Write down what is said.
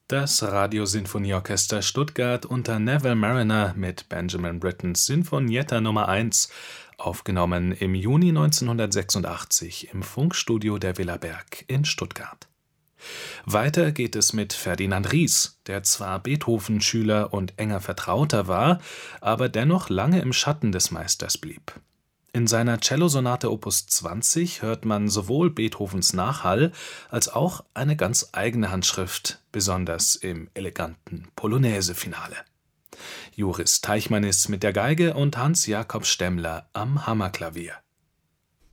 Das Radiosinfonieorchester Stuttgart unter Neville Marriner mit Benjamin Brittens Sinfonietta Nummer 1, aufgenommen im Juni 1986 im Funkstudio der Villa Berg in Stuttgart. Weiter geht es mit Ferdinand Ries, der zwar Beethoven-Schüler und enger Vertrauter war, aber dennoch lange im Schatten des Meisters blieb. In seiner Cellosonate Opus 20 hört man sowohl Beethovens Nachhall als auch eine ganz eigene Handschrift, besonders im eleganten Polonaise-Finale. Joris Teichmannis mit der Geige und Hans Jakob Stemmler am Hammerklavier.